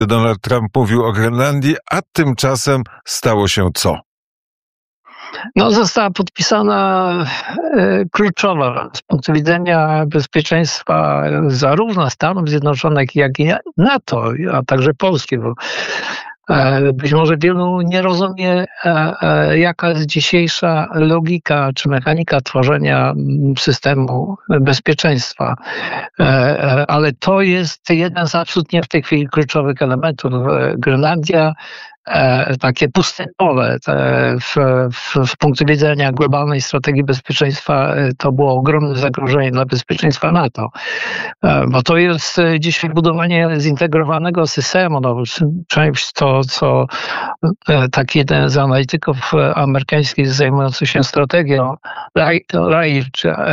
Donald Trump mówił o Grenlandii, a tymczasem stało się co? No, została podpisana kluczowa z punktu widzenia bezpieczeństwa zarówno Stanów Zjednoczonych, jak i NATO, a także Polski. Bo być może wielu nie rozumie, jaka jest dzisiejsza logika czy mechanika tworzenia systemu bezpieczeństwa. Ale to jest jeden z absolutnie w tej chwili kluczowych elementów. Grenlandia, takie pustynnowe z punktu widzenia globalnej strategii bezpieczeństwa, to było ogromne zagrożenie dla bezpieczeństwa NATO. Bo to jest dzisiaj budowanie zintegrowanego systemu. No, część to, co taki jeden z analityków amerykańskich zajmujący się strategią, Rai,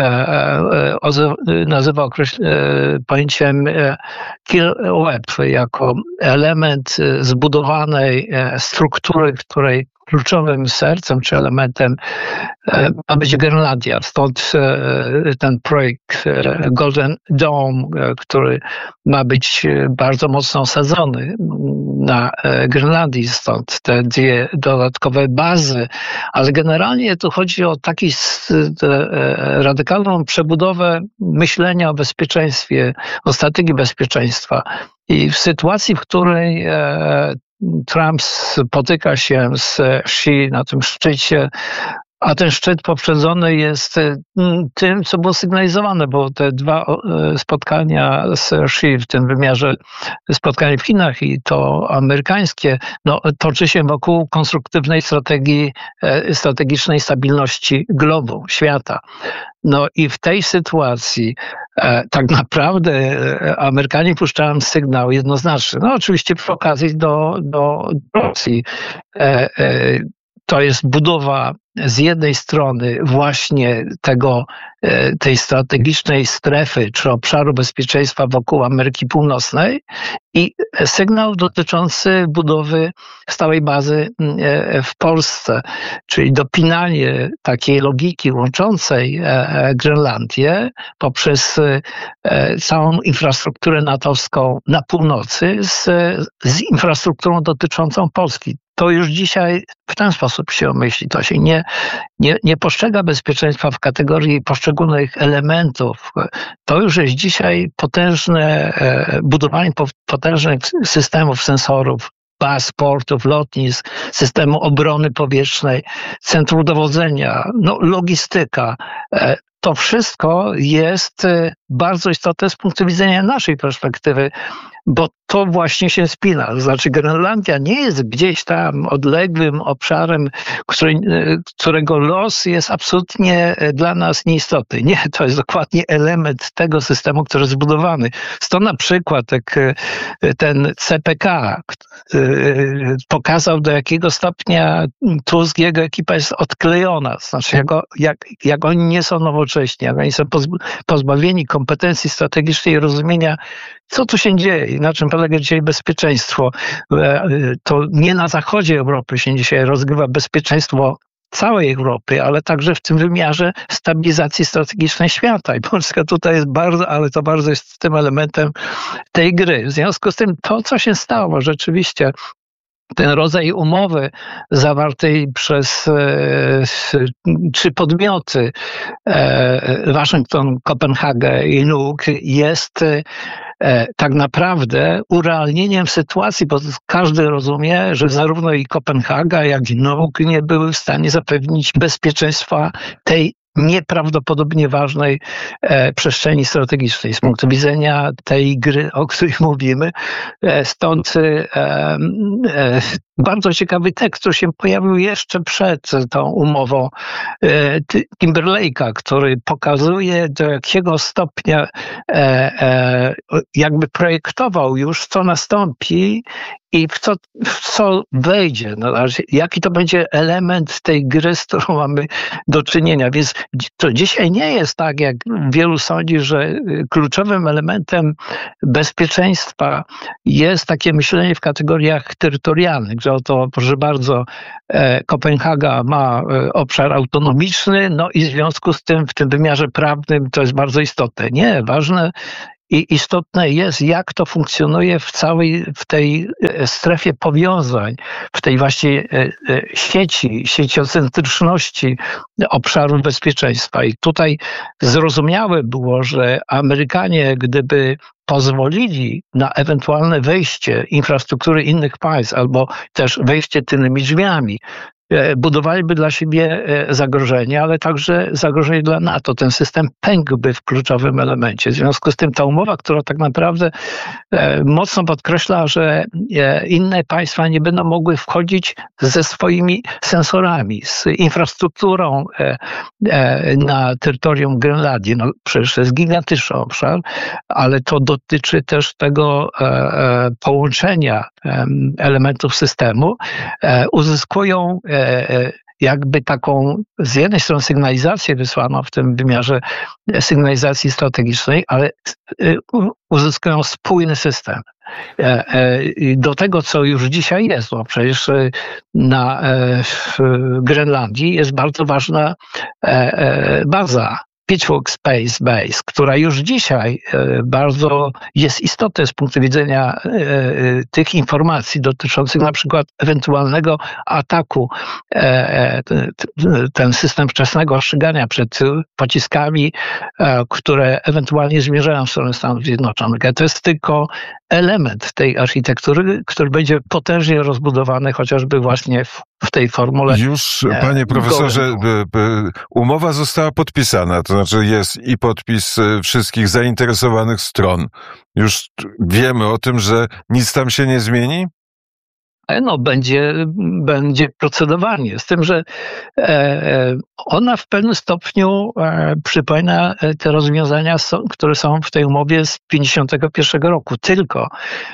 nazywa pojęciem kill web jako element zbudowanej struktury, której kluczowym sercem czy elementem ma być Grenlandia. Stąd ten projekt Golden Dome, który ma być bardzo mocno osadzony na Grenlandii. Stąd te dwie dodatkowe bazy. Ale generalnie tu chodzi o taką radykalną przebudowę myślenia o bezpieczeństwie, o strategii bezpieczeństwa. I w sytuacji, w której Trump spotyka się z Xi na tym szczycie, a ten szczyt poprzedzony jest tym, co było sygnalizowane, bo te dwa spotkania z Xi w tym wymiarze, spotkanie w Chinach i to amerykańskie, no, toczy się wokół konstruktywnej strategicznej stabilności globu, świata. No i w tej sytuacji tak naprawdę Amerykanie puszczają sygnał jednoznaczny. No oczywiście przy okazji do Rosji. To jest budowa z jednej strony właśnie tej strategicznej strefy czy obszaru bezpieczeństwa wokół Ameryki Północnej i sygnał dotyczący budowy stałej bazy w Polsce, czyli dopinanie takiej logiki łączącej Grenlandię poprzez całą infrastrukturę natowską na północy z infrastrukturą dotyczącą Polski. To już dzisiaj w ten sposób się myśli. To się nie postrzega bezpieczeństwa w kategorii poszczególnych elementów. To już jest dzisiaj potężne budowanie potężnych systemów sensorów, baz, portów, lotnisk, systemu obrony powietrznej, centrum dowodzenia, no, logistyka. To wszystko jest bardzo istotne z punktu widzenia naszej perspektywy, bo to właśnie się spina. To znaczy Grenlandia nie jest gdzieś tam odległym obszarem, którego los jest absolutnie dla nas nieistotny. Nie, to jest dokładnie element tego systemu, który jest zbudowany. Stąd na przykład ten CPK pokazał, do jakiego stopnia Tusk, jego ekipa jest odklejona. Znaczy jak oni nie są nowocześni, jak oni są pozbawieni kompetencji strategicznej i rozumienia, co tu się dzieje, na czym polega dzisiaj bezpieczeństwo. To nie na zachodzie Europy się dzisiaj rozgrywa bezpieczeństwo całej Europy, ale także w tym wymiarze stabilizacji strategicznej świata. I Polska tutaj jest bardzo jest tym elementem tej gry. W związku z tym to, co się stało, rzeczywiście ten rodzaj umowy zawartej przez 3 podmioty, Waszyngton, Kopenhagę i Nuuk, jest tak naprawdę urealnieniem sytuacji, bo każdy rozumie, że zarówno i Kopenhaga, jak i Nuuk nie były w stanie zapewnić bezpieczeństwa tej nieprawdopodobnie ważnej przestrzeni strategicznej z punktu widzenia tej gry, o której mówimy. Stąd bardzo ciekawy tekst, który się pojawił jeszcze przed tą umową Timberlake'a, który pokazuje, do jakiego stopnia jakby projektował już, co nastąpi i w co wejdzie. No, jaki to będzie element tej gry, z którą mamy do czynienia. Więc to dzisiaj nie jest tak, jak wielu sądzi, że kluczowym elementem bezpieczeństwa jest takie myślenie w kategoriach terytorialnych, że oto, proszę bardzo, Kopenhaga ma obszar autonomiczny, no i w związku z tym w tym wymiarze prawnym to jest bardzo istotne. Nie, ważne I istotne jest, jak to funkcjonuje w tej strefie powiązań, w tej właśnie sieciocentryczności obszaru bezpieczeństwa. I tutaj zrozumiałe było, że Amerykanie, gdyby pozwolili na ewentualne wejście infrastruktury innych państw albo też wejście tylnymi drzwiami, budowaliby dla siebie zagrożenie, ale także zagrożenie dla NATO. Ten system pękłby w kluczowym elemencie. W związku z tym ta umowa, która tak naprawdę mocno podkreśla, że inne państwa nie będą mogły wchodzić ze swoimi sensorami, z infrastrukturą na terytorium Grenlandii. No, przecież to jest gigantyczny obszar, ale to dotyczy też tego połączenia elementów systemu. Uzyskują jakby taką z jednej strony sygnalizację wysłaną w tym wymiarze sygnalizacji strategicznej, ale uzyskują spójny system. Do tego, co już dzisiaj jest, bo przecież w Grenlandii jest bardzo ważna baza, Pitchfork Space Base, która już dzisiaj bardzo jest istotna z punktu widzenia tych informacji dotyczących na przykład ewentualnego ataku, ten system wczesnego ostrzegania przed pociskami, które ewentualnie zmierzają w stronę Stanów Zjednoczonych. To jest tylko element tej architektury, który będzie potężnie rozbudowany chociażby właśnie w tej formule. Już, panie profesorze, umowa została podpisana, to znaczy jest i podpis wszystkich zainteresowanych stron. Już wiemy o tym, że nic tam się nie zmieni? No, będzie procedowanie. Z tym, że ona w pewnym stopniu przypomina te rozwiązania, które są w tej umowie z 1951 roku. Tylko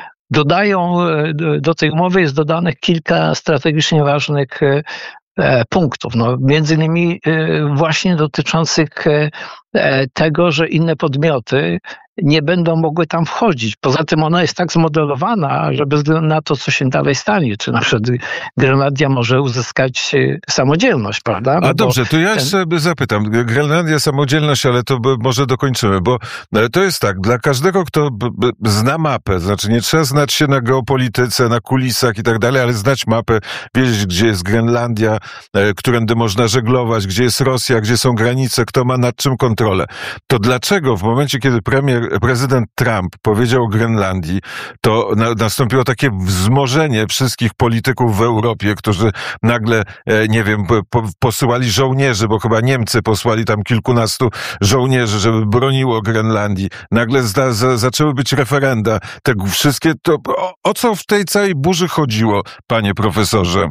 do tej umowy jest dodanych kilka strategicznie ważnych punktów. No, między innymi właśnie dotyczących tego, że inne podmioty nie będą mogły tam wchodzić. Poza tym ona jest tak zmodelowana, że bez względu na to, co się dalej stanie, czy na przykład Grenlandia może uzyskać samodzielność, prawda? No dobrze, to ja sobie zapytam. Grenlandia, samodzielność, ale to może dokończymy, bo to jest tak, dla każdego, kto zna mapę, znaczy nie trzeba znać się na geopolityce, na kulisach i tak dalej, ale znać mapę, wiedzieć, gdzie jest Grenlandia, którędy można żeglować, gdzie jest Rosja, gdzie są granice, kto ma nad czym kontrolę. To dlaczego w momencie, kiedy prezydent Trump powiedział o Grenlandii, to nastąpiło takie wzmożenie wszystkich polityków w Europie, którzy nagle, nie wiem, posyłali żołnierzy, bo chyba Niemcy posłali tam kilkunastu żołnierzy, żeby broniło Grenlandii. Nagle zaczęły być referenda. Te wszystkie, to o co w tej całej burzy chodziło, panie profesorze?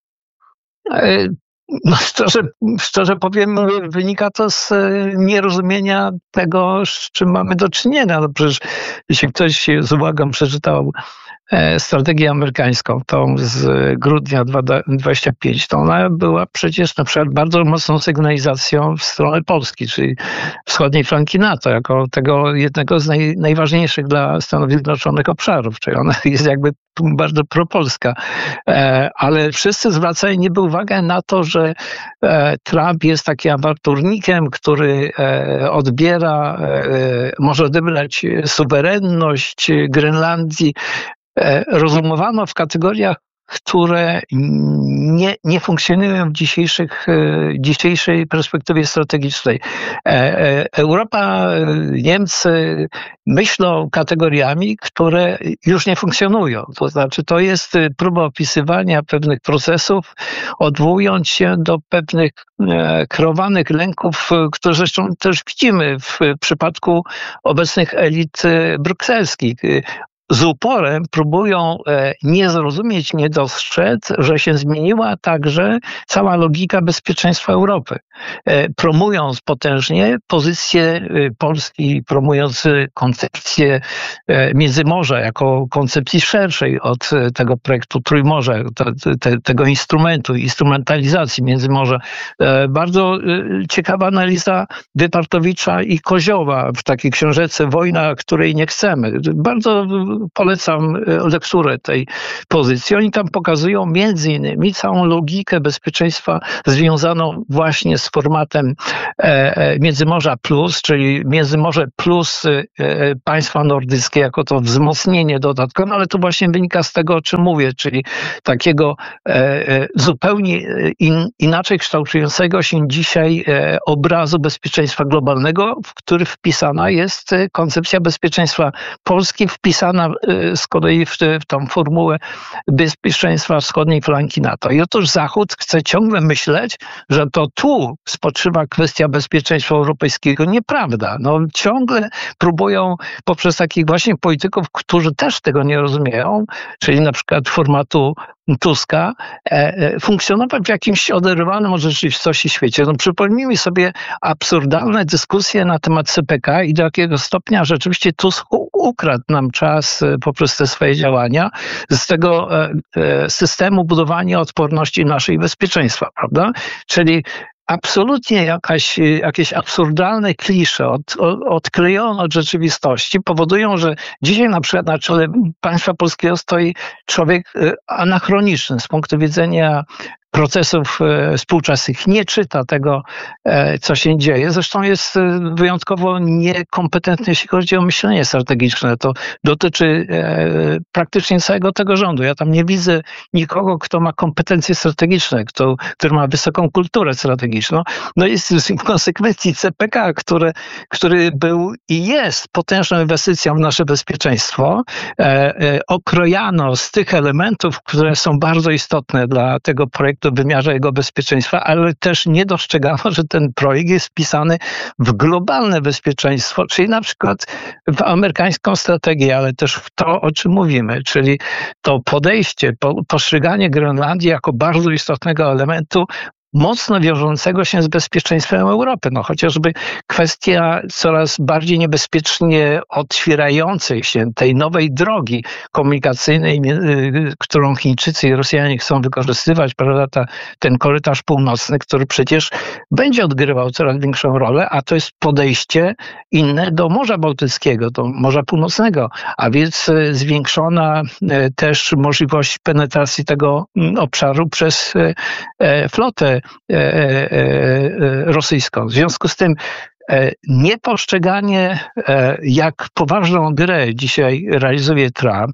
No szczerze powiem, wynika to z nierozumienia tego, z czym mamy do czynienia. No przecież jeśli ktoś z uwagą przeczytał strategię amerykańską, tą z grudnia 2025, to ona była przecież na przykład bardzo mocną sygnalizacją w stronę Polski, czyli wschodniej flanki NATO, jako tego jednego z najważniejszych dla Stanów Zjednoczonych obszarów, czyli ona jest jakby bardzo propolska. Ale wszyscy zwracają niby uwagę na to, że Trump jest takim awanturnikiem, który może odebrać suwerenność Grenlandii. Rozumowano w kategoriach, które nie funkcjonują w dzisiejszej perspektywie strategicznej. Europa, Niemcy myślą kategoriami, które już nie funkcjonują. To znaczy, to jest próba opisywania pewnych procesów, odwołując się do pewnych kreowanych lęków, które zresztą też widzimy w przypadku obecnych elit brukselskich. Z uporem próbują nie zrozumieć, nie dostrzec, że się zmieniła także cała logika bezpieczeństwa Europy. Promując potężnie pozycję Polski, promując koncepcję Międzymorza jako koncepcji szerszej od tego projektu Trójmorza, tego instrumentalizacji Międzymorza. Bardzo ciekawa analiza Wypartowicza i Kozioła w takiej książeczce Wojna, której nie chcemy. Bardzo polecam lekturę tej pozycji. Oni tam pokazują między innymi całą logikę bezpieczeństwa związaną właśnie z formatem Międzymorza Plus, czyli Międzymorze Plus państwa nordyckie jako to wzmocnienie dodatkowe, ale to właśnie wynika z tego, o czym mówię, czyli takiego zupełnie inaczej kształtującego się dzisiaj obrazu bezpieczeństwa globalnego, w który wpisana jest koncepcja bezpieczeństwa Polski, wpisana z kolei w tą formułę bezpieczeństwa wschodniej flanki NATO. I otóż Zachód chce ciągle myśleć, że to tu spoczywa kwestia bezpieczeństwa europejskiego. Nieprawda. No, ciągle próbują poprzez takich właśnie polityków, którzy też tego nie rozumieją, czyli na przykład formatu Tuska, funkcjonować w jakimś oderwanym od rzeczywistości świecie. No, przypomnijmy sobie absurdalne dyskusje na temat CPK i do jakiego stopnia rzeczywiście Tusk ukradł nam czas poprzez te swoje działania z tego systemu budowania odporności naszej bezpieczeństwa, prawda? Czyli absolutnie jakieś absurdalne klisze odklejone od rzeczywistości powodują, że dzisiaj na przykład na czele państwa polskiego stoi człowiek anachroniczny z punktu widzenia procesów współczesnych, nie czyta tego, co się dzieje. Zresztą jest wyjątkowo niekompetentny, jeśli chodzi o myślenie strategiczne. To dotyczy praktycznie całego tego rządu. Ja tam nie widzę nikogo, kto ma kompetencje strategiczne, który ma wysoką kulturę strategiczną. No jest w konsekwencji CPK, który był i jest potężną inwestycją w nasze bezpieczeństwo, okrojano z tych elementów, które są bardzo istotne dla tego projektu w wymiarze jego bezpieczeństwa, ale też nie dostrzegano, że ten projekt jest wpisany w globalne bezpieczeństwo, czyli na przykład w amerykańską strategię, ale też w to, o czym mówimy, czyli to podejście, postrzeganie Grenlandii jako bardzo istotnego elementu mocno wiążącego się z bezpieczeństwem Europy. No chociażby kwestia coraz bardziej niebezpiecznie otwierającej się tej nowej drogi komunikacyjnej, którą Chińczycy i Rosjanie chcą wykorzystywać, prawda, ten korytarz północny, który przecież będzie odgrywał coraz większą rolę, a to jest podejście inne do Morza Bałtyckiego, do Morza Północnego, a więc zwiększona też możliwość penetracji tego obszaru przez flotę rosyjską. W związku z tym niepostrzeganie, jak poważną grę dzisiaj realizuje Trump,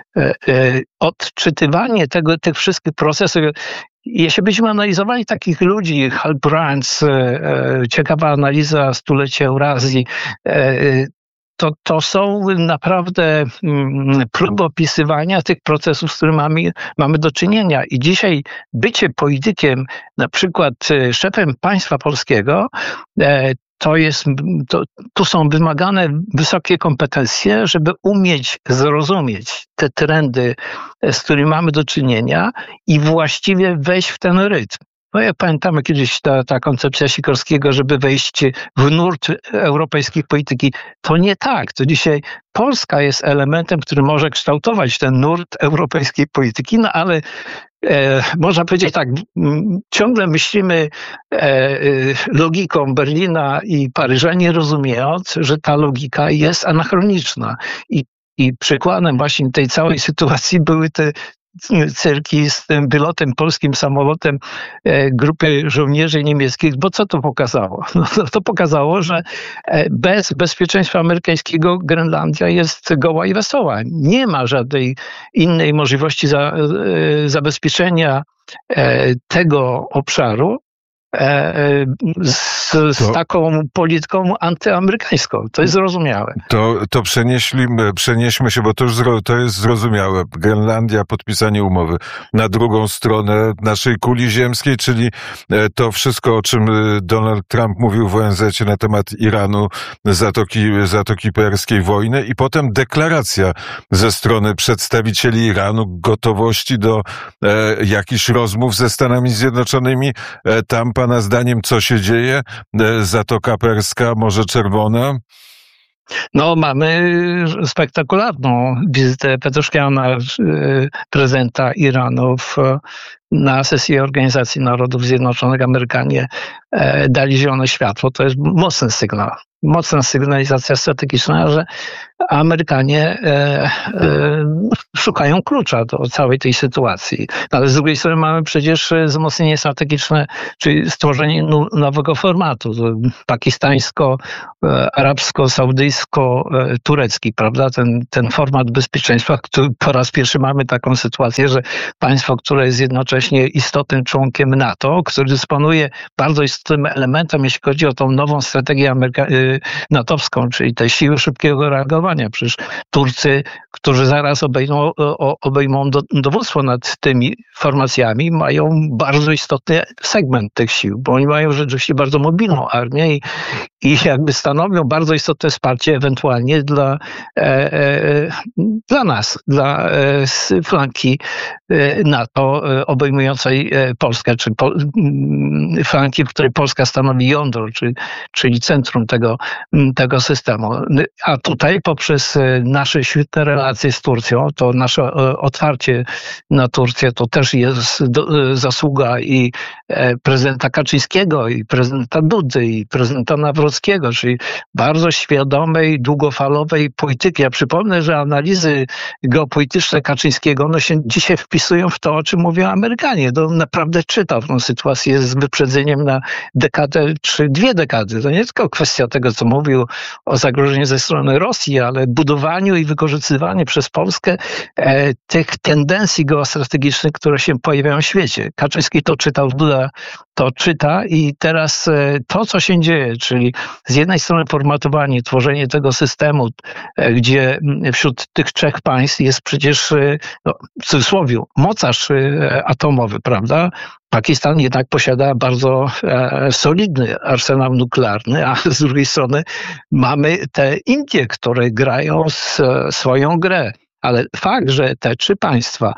odczytywanie tych wszystkich procesów. Jeśli byśmy analizowali takich ludzi, Hal Brands, ciekawa analiza stulecia Eurazji, to są naprawdę próby opisywania tych procesów, z którymi mamy do czynienia. I dzisiaj bycie politykiem, na przykład szefem państwa polskiego, tu są wymagane wysokie kompetencje, żeby umieć zrozumieć te trendy, z którymi mamy do czynienia i właściwie wejść w ten rytm. No ja pamiętamy kiedyś ta koncepcja Sikorskiego, żeby wejść w nurt europejskiej polityki. To nie tak. To dzisiaj Polska jest elementem, który może kształtować ten nurt europejskiej polityki, no ale można powiedzieć tak, ciągle myślimy logiką Berlina i Paryża, nie rozumiejąc, że ta logika jest anachroniczna. I przykładem właśnie tej całej sytuacji były te cyrki z tym wylotem polskim samolotem grupy żołnierzy niemieckich, bo co to pokazało? No, to pokazało, że bez bezpieczeństwa amerykańskiego Grenlandia jest goła i wesoła. Nie ma żadnej innej możliwości zabezpieczenia tego obszaru z taką polityką antyamerykańską. To jest zrozumiałe. To przenieśmy się, bo to jest zrozumiałe. Grenlandia, podpisanie umowy. Na drugą stronę naszej kuli ziemskiej, czyli to wszystko, o czym Donald Trump mówił w ONZ-cie na temat Iranu, Zatoki Perskiej, wojny i potem deklaracja ze strony przedstawicieli Iranu gotowości do jakichś rozmów ze Stanami Zjednoczonymi. Tam pana zdaniem co się dzieje? Zatoka Perska, Morze Czerwone? No, mamy spektakularną wizytę Petroszkiana, prezydenta Iranu na sesji Organizacji Narodów Zjednoczonych Amerykanie dali zielone światło. To jest mocny sygnał. Mocna sygnalizacja strategiczna, że Amerykanie szukają klucza do całej tej sytuacji. Ale z drugiej strony mamy przecież wzmocnienie strategiczne, czyli stworzenie nowego formatu pakistańsko-arabsko-saudyjsko-turecki, prawda? Ten format bezpieczeństwa, który po raz pierwszy mamy taką sytuację, że państwo, które jest jednocześnie istotnym członkiem NATO, który dysponuje bardzo istotnym elementem, jeśli chodzi o tą nową strategię natowską, czyli te siły szybkiego reagowania. Przecież Turcy, którzy zaraz obejmą dowództwo nad tymi formacjami, mają bardzo istotny segment tych sił, bo oni mają rzeczywiście bardzo mobilną armię i jakby stanowią bardzo istotne wsparcie ewentualnie dla nas, dla flanki NATO obejmującej Polskę, czy flanki, w której Polska stanowi jądro, czyli centrum tego systemu. A tutaj poprzez nasze świetne relacje z Turcją, to nasze otwarcie na Turcję to też jest zasługa i prezydenta Kaczyńskiego, i prezydenta Dudy, i prezydenta Nawrockiego, czyli bardzo świadomej, długofalowej polityki. Ja przypomnę, że analizy geopolityczne Kaczyńskiego, one się dzisiaj wpisują w to, o czym mówią Amerykanie. To naprawdę czyta tę sytuację z wyprzedzeniem na dekadę czy 2 dekady. To nie tylko kwestia tego, co mówił o zagrożeniu ze strony Rosji, ale budowaniu i wykorzystywaniu przez Polskę tych tendencji geostrategicznych, które się pojawiają w świecie. Kaczyński to czytał, Duda to czyta i teraz to, co się dzieje, czyli z jednej strony formatowanie, tworzenie tego systemu, gdzie wśród tych 3 państw jest przecież, w cudzysłowie, mocarz atomowy, prawda? Pakistan jednak posiada bardzo solidny arsenał nuklearny, a z drugiej strony mamy te Indie, które grają swoją grę. Ale fakt, że te 3 państwa,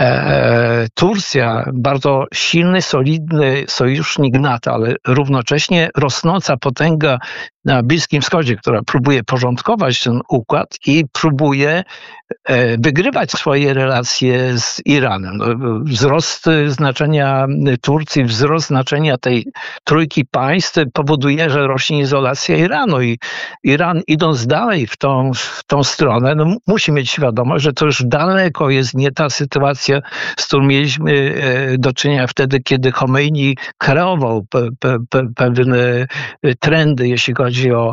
Turcja, bardzo silny, solidny sojusznik NATO, ale równocześnie rosnąca potęga na Bliskim Wschodzie, która próbuje porządkować ten układ i próbuje wygrywać swoje relacje z Iranem. Wzrost znaczenia Turcji, wzrost znaczenia tej trójki państw powoduje, że rośnie izolacja Iranu i Iran, idąc dalej w tą stronę, musi mieć świadomość, że to już daleko jest nie ta sytuacja, z którą mieliśmy do czynienia wtedy, kiedy Chomeini kreował pewne trendy, jeśli chodzi o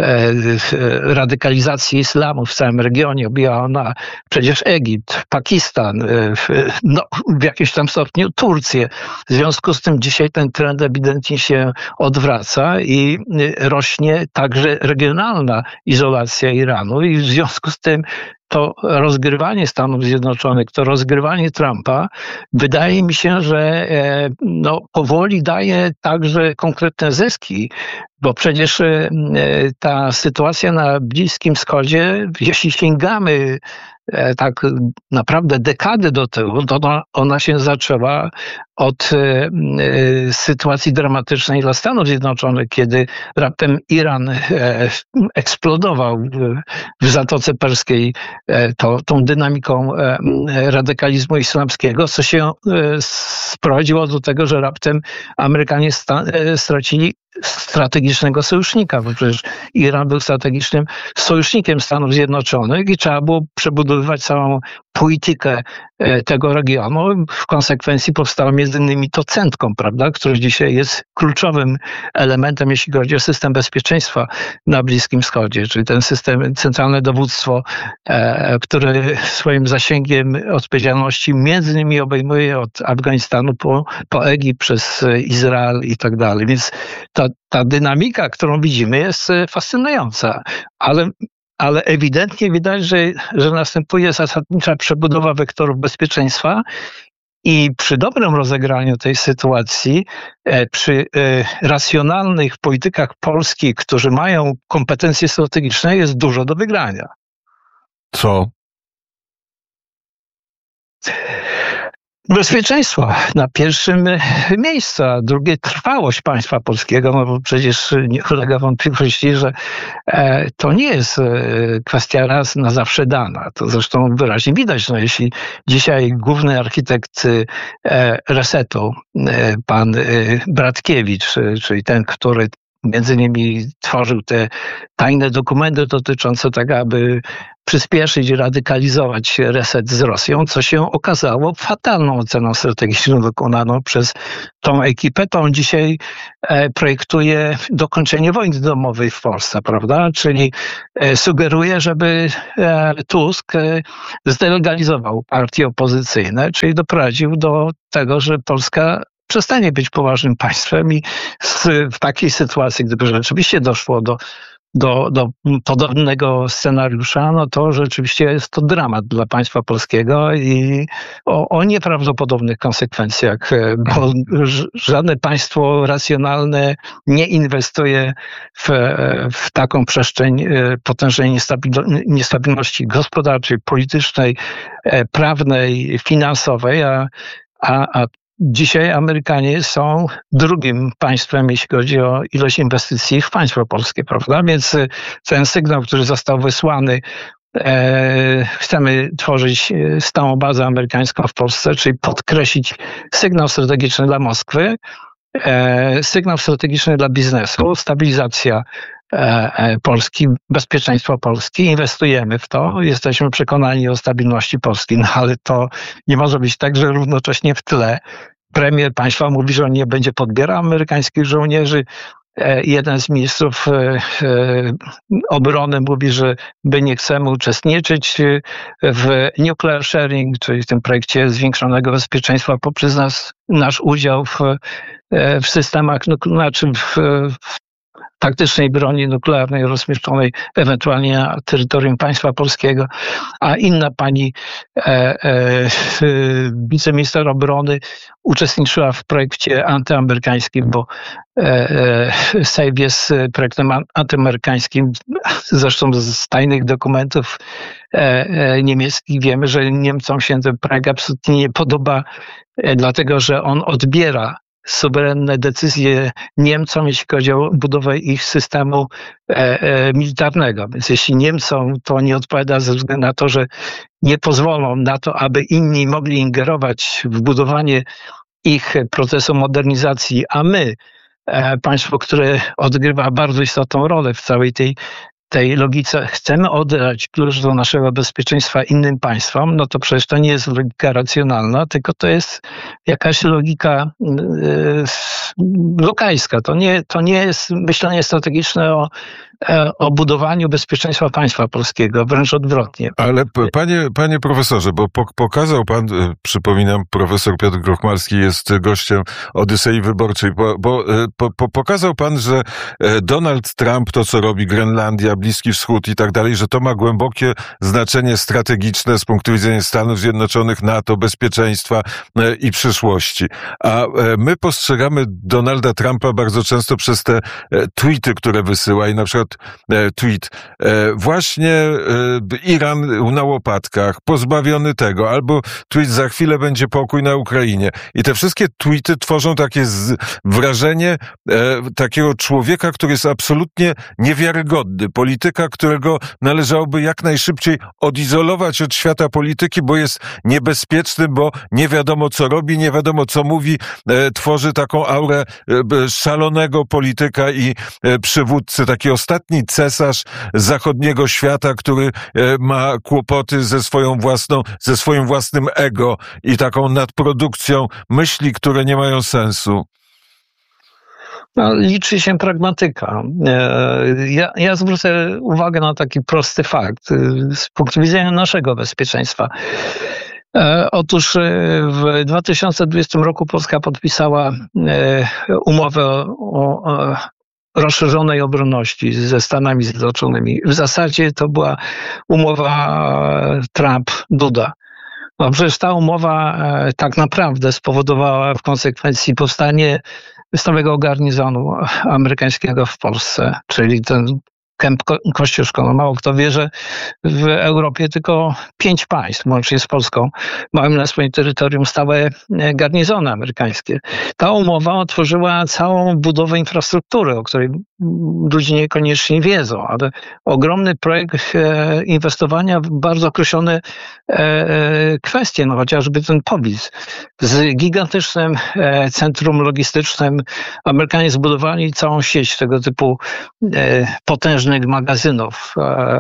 radykalizację islamu w całym regionie. Objęła ona przecież Egipt, Pakistan, w jakimś tam stopniu Turcję. W związku z tym dzisiaj ten trend ewidentnie się odwraca i rośnie także regionalna izolacja Iranu i w związku z tym to rozgrywanie Stanów Zjednoczonych, to rozgrywanie Trumpa, wydaje mi się, że powoli daje także konkretne zyski, bo przecież ta sytuacja na Bliskim Wschodzie, jeśli sięgamy tak naprawdę dekady do tyłu, to ona się zaczęła od sytuacji dramatycznej dla Stanów Zjednoczonych, kiedy raptem Iran eksplodował w Zatoce Perskiej tą dynamiką radykalizmu islamskiego, co się sprowadziło do tego, że raptem Amerykanie stracili strategicznego sojusznika, bo przecież Iran był strategicznym sojusznikiem Stanów Zjednoczonych i trzeba było przebudowywać całą politykę tego regionu. W konsekwencji powstało między innymi to CENTCOM, prawda, który dzisiaj jest kluczowym elementem, jeśli chodzi o system bezpieczeństwa na Bliskim Wschodzie, czyli ten system, centralne dowództwo, które swoim zasięgiem odpowiedzialności między innymi obejmuje od Afganistanu po Egipt przez Izrael i tak dalej. Więc ta dynamika, którą widzimy, jest fascynująca, ale ewidentnie widać, że następuje zasadnicza przebudowa wektorów bezpieczeństwa i przy dobrym rozegraniu tej sytuacji, przy racjonalnych politykach Polski, którzy mają kompetencje strategiczne, jest dużo do wygrania. Co? Bezpieczeństwo na pierwszym miejscu, a drugie trwałość państwa polskiego, no bo przecież nie ulega wątpliwości, że to nie jest kwestia raz na zawsze dana. To zresztą wyraźnie widać, no jeśli dzisiaj główny architekt resetu, pan Bratkiewicz, czyli ten, który między innymi tworzył te tajne dokumenty dotyczące tego, aby przyspieszyć i radykalizować reset z Rosją, co się okazało fatalną oceną strategiczną dokonaną przez tą ekipę. To on dzisiaj projektuje dokończenie wojny domowej w Polsce, prawda? Czyli sugeruje, żeby Tusk zdelegalizował partie opozycyjne, czyli doprowadził do tego, że Polska przestanie być poważnym państwem i w takiej sytuacji, gdyby rzeczywiście doszło do podobnego scenariusza, no to rzeczywiście jest to dramat dla państwa polskiego i o nieprawdopodobnych konsekwencjach, bo żadne państwo racjonalne nie inwestuje w taką przestrzeń potężnej niestabilności gospodarczej, politycznej, prawnej, finansowej, a dzisiaj Amerykanie są drugim państwem, jeśli chodzi o ilość inwestycji w państwo polskie, prawda? Więc ten sygnał, który został wysłany, chcemy tworzyć stałą bazę amerykańską w Polsce, czyli podkreślić sygnał strategiczny dla Moskwy, sygnał strategiczny dla biznesu, stabilizacja Polski, bezpieczeństwo Polski, inwestujemy w to, jesteśmy przekonani o stabilności Polski, no ale to nie może być tak, że równocześnie w tle premier państwa mówi, że on nie będzie podbierał amerykańskich żołnierzy. Jeden z ministrów obrony mówi, że my nie chcemy uczestniczyć w nuclear sharing, czyli w tym projekcie zwiększonego bezpieczeństwa poprzez nasz udział w systemach, znaczy w taktycznej broni nuklearnej rozmieszczonej ewentualnie na terytorium państwa polskiego, a inna pani wiceminister obrony uczestniczyła w projekcie antyamerykańskim, bo SAFE jest projektem antyamerykańskim. Zresztą z tajnych dokumentów niemieckich wiemy, że Niemcom się ten projekt absolutnie nie podoba, dlatego że on odbiera suwerenne decyzje Niemcom, jeśli chodzi o budowę ich systemu militarnego. Więc jeśli Niemcom to nie odpowiada ze względu na to, że nie pozwolą na to, aby inni mogli ingerować w budowanie ich procesu modernizacji, a my, państwo, które odgrywa bardzo istotną rolę w całej tej logice, chcemy oddać klucz do naszego bezpieczeństwa innym państwom, no to przecież to nie jest logika racjonalna, tylko to jest jakaś logika lokajska. To nie jest myślenie strategiczne o budowaniu bezpieczeństwa państwa polskiego, wręcz odwrotnie. Ale panie profesorze, bo pokazał pan, przypominam, profesor Piotr Grochmalski jest gościem Odysei Wyborczej, pokazał pan, że Donald Trump, to co robi Grenlandia, Bliski Wschód i tak dalej, że to ma głębokie znaczenie strategiczne z punktu widzenia Stanów Zjednoczonych, NATO, bezpieczeństwa i przyszłości. A my postrzegamy Donalda Trumpa bardzo często przez te tweety, które wysyła i na przykład tweet, właśnie Iran na łopatkach, pozbawiony tego, albo tweet, za chwilę będzie pokój na Ukrainie. I te wszystkie tweety tworzą takie wrażenie takiego człowieka, który jest absolutnie niewiarygodny, polityka, którego należałoby jak najszybciej odizolować od świata polityki, bo jest niebezpieczny, bo nie wiadomo co robi, nie wiadomo co mówi, tworzy taką aurę szalonego polityka i przywódcy, taki ostatni cesarz zachodniego świata, który ma kłopoty ze swoim własnym ego i taką nadprodukcją myśli, które nie mają sensu. No, liczy się pragmatyka. Ja zwrócę uwagę na taki prosty fakt z punktu widzenia naszego bezpieczeństwa. Otóż w 2020 roku Polska podpisała umowę o rozszerzonej obronności ze Stanami Zjednoczonymi. W zasadzie to była umowa Trump-Duda. No przecież ta umowa tak naprawdę spowodowała w konsekwencji powstanie stałego garnizonu amerykańskiego w Polsce, czyli ten Kęp Kościuszko. No mało kto wie, że w Europie tylko 5 państw, łącznie z Polską, mają na swoim terytorium stałe garnizony amerykańskie. Ta umowa otworzyła całą budowę infrastruktury, o której ludzie niekoniecznie wiedzą, ale ogromny projekt inwestowania w bardzo określone kwestie, no chociażby ten POWIZ. Z gigantycznym centrum logistycznym Amerykanie zbudowali całą sieć tego typu potężnych magazynów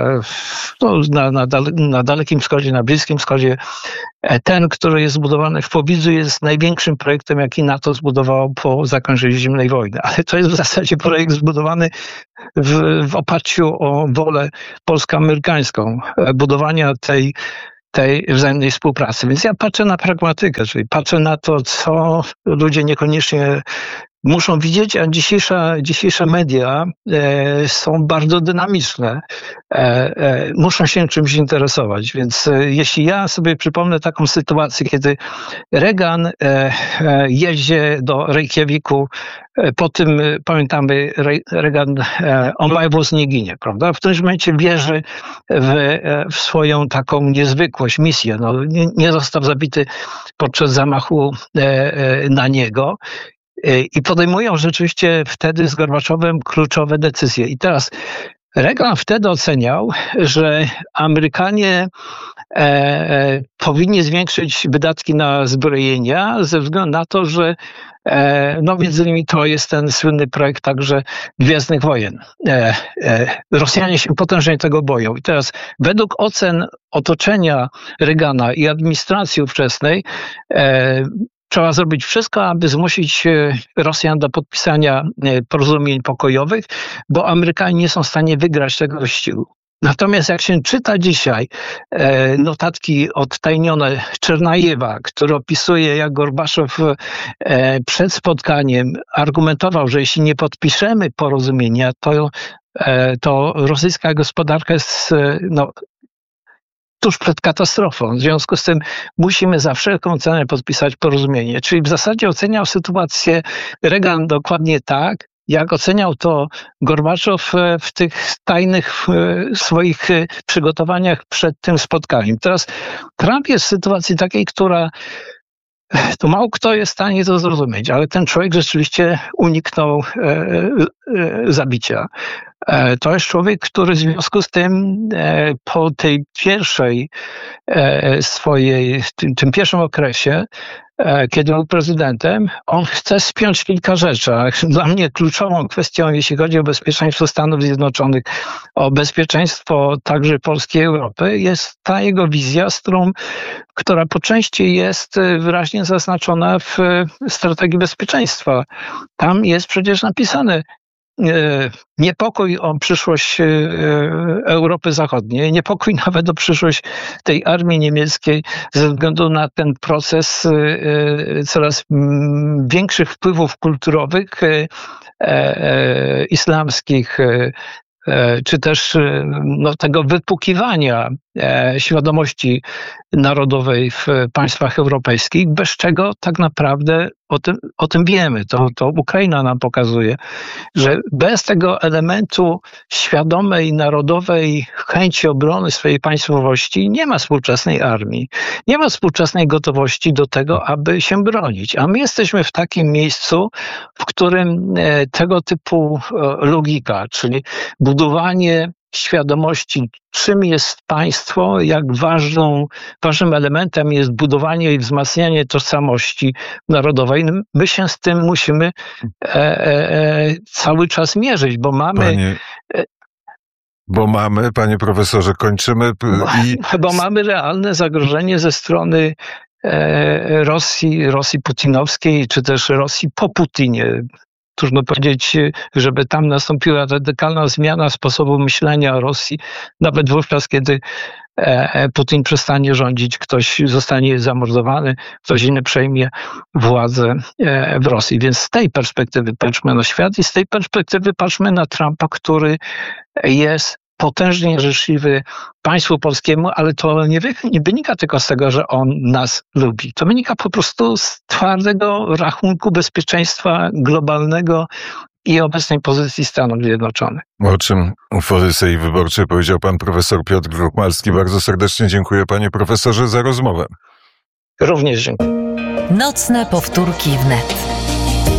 na Dalekim Wschodzie, na Bliskim Wschodzie. Ten, który jest zbudowany w Powidzu, jest największym projektem, jaki NATO zbudowało po zakończeniu zimnej wojny. Ale to jest w zasadzie projekt zbudowany w oparciu o wolę polsko-amerykańską, budowania tej wzajemnej współpracy. Więc ja patrzę na pragmatykę, czyli patrzę na to, co ludzie niekoniecznie muszą widzieć, a dzisiejsze media są bardzo dynamiczne. Muszą się czymś interesować. Więc jeśli ja sobie przypomnę taką sytuację, kiedy Reagan jeździ do Reykjaviku, po tym, pamiętamy, Reagan, on ma wóz nie ginie, prawda? W którymś momencie wierzy w swoją taką niezwykłość, misję. No, nie został zabity podczas zamachu na niego. I podejmują rzeczywiście wtedy z Gorbaczowem kluczowe decyzje. I teraz Reagan wtedy oceniał, że Amerykanie powinni zwiększyć wydatki na zbrojenia ze względu na to, że no między innymi to jest ten słynny projekt także Gwiezdnych Wojen. Rosjanie się potężnie tego boją. I teraz według ocen otoczenia Reagana i administracji ówczesnej trzeba zrobić wszystko, aby zmusić Rosjan do podpisania porozumień pokojowych, bo Amerykanie nie są w stanie wygrać tego wyścigu. Natomiast jak się czyta dzisiaj notatki odtajnione Czernajewa, który opisuje, jak Gorbaczow przed spotkaniem argumentował, że jeśli nie podpiszemy porozumienia, to rosyjska gospodarka jest tuż przed katastrofą. W związku z tym musimy za wszelką cenę podpisać porozumienie. Czyli w zasadzie oceniał sytuację Reagan dokładnie tak, jak oceniał to Gorbaczow w tych tajnych swoich przygotowaniach przed tym spotkaniem. Teraz Trump jest w sytuacji takiej, która to mało kto jest w stanie to zrozumieć, ale ten człowiek rzeczywiście uniknął zabicia. To jest człowiek, który w związku z tym po tej pierwszej tym pierwszym okresie, kiedy był prezydentem, on chce spiąć kilka rzeczy. Dla mnie kluczową kwestią, jeśli chodzi o bezpieczeństwo Stanów Zjednoczonych, o bezpieczeństwo także Polski i Europy, jest ta jego wizja, która po części jest wyraźnie zaznaczona w strategii bezpieczeństwa. Tam jest przecież napisane niepokój o przyszłość Europy Zachodniej, niepokój nawet o przyszłość tej armii niemieckiej ze względu na ten proces coraz większych wpływów kulturowych, islamskich, czy też tego wypukiwania świadomości narodowej w państwach europejskich, bez czego tak naprawdę o tym wiemy. To Ukraina nam pokazuje, że bez tego elementu świadomej, narodowej chęci obrony swojej państwowości nie ma współczesnej armii. Nie ma współczesnej gotowości do tego, aby się bronić. A my jesteśmy w takim miejscu, w którym tego typu logika, czyli budowanie świadomości, czym jest państwo, jak ważnym elementem jest budowanie i wzmacnianie tożsamości narodowej. My się z tym musimy cały czas mierzyć, bo mamy... Panie profesorze, kończymy. Bo mamy realne zagrożenie ze strony Rosji putinowskiej, czy też Rosji po Putinie. Trudno powiedzieć, żeby tam nastąpiła radykalna zmiana sposobu myślenia o Rosji, nawet wówczas, kiedy Putin przestanie rządzić, ktoś zostanie zamordowany, ktoś inny przejmie władzę w Rosji. Więc z tej perspektywy patrzmy na świat i z tej perspektywy patrzmy na Trumpa, który jest potężnie życzliwy państwu polskiemu, ale to nie wynika tylko z tego, że on nas lubi. To wynika po prostu z twardego rachunku bezpieczeństwa globalnego i obecnej pozycji Stanów Zjednoczonych. O czym w Odysei Wyborczej powiedział pan profesor Piotr Kruchmalski. Bardzo serdecznie dziękuję, panie profesorze, za rozmowę. Również dziękuję. Nocne powtórki wnet.